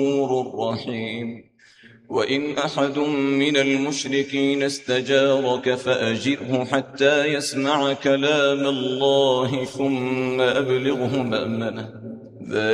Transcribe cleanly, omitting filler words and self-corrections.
رحيم. وإن أحد من المشركين استجارك فأجره حتى يسمع كلام الله ثم أبلغه مأمنه.